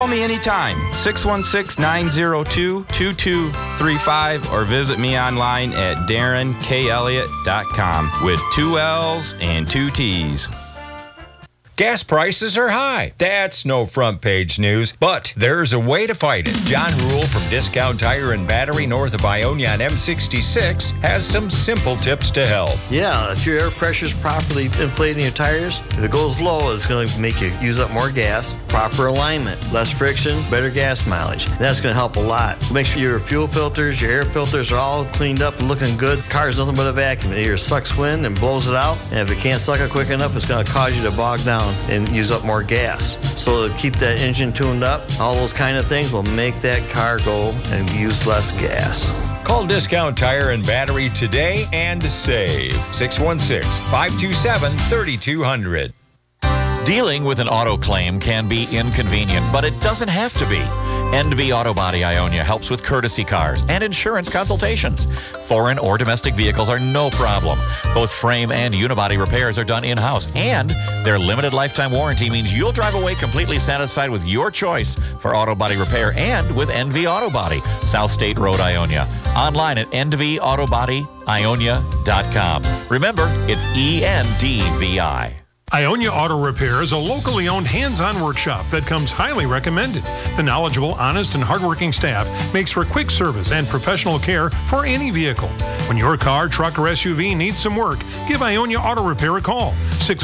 Call me anytime, 616-902-2235, or visit me online at darrenkelliott.com with 2 L's and 2 T's. Gas prices are high. That's no front page news, but there's a way to fight it. John Rule from Discount Tire and Battery north of Ionia on M66 has some simple tips to help. Yeah, if your air pressure's properly inflating your tires, if it goes low, it's going to make you use up more gas. Proper alignment, less friction, better gas mileage. That's going to help a lot. Make sure your fuel filters, your air filters are all cleaned up and looking good. Car's nothing but a vacuum. It either sucks wind and blows it out, and if it can't suck it quick enough, it's going to cause you to bog down and use up more gas. So to keep that engine tuned up, all those kind of things will make that car go and use less gas. Call Discount Tire and Battery today and save. 616-527-3200. Dealing with an auto claim can be inconvenient, but it doesn't have to be. NV Auto Body Ionia helps with courtesy cars and insurance consultations. Foreign or domestic vehicles are no problem. Both frame and unibody repairs are done in-house, and their limited lifetime warranty means you'll drive away completely satisfied with your choice for auto body repair and with NV Auto Body, South State Road, Ionia. Online at nvautobodyonia.com. Remember, it's ENDVI. Ionia Auto Repair is a locally owned hands-on workshop that comes highly recommended. The knowledgeable, honest, and hardworking staff makes for quick service and professional care for any vehicle. When your car, truck, or SUV needs some work, give Ionia Auto Repair a call.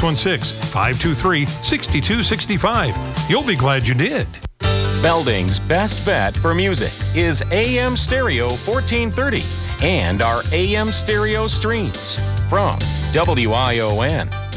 616-523-6265. You'll be glad you did. Belding's best bet for music is AM Stereo 1430 and our AM Stereo streams from WION.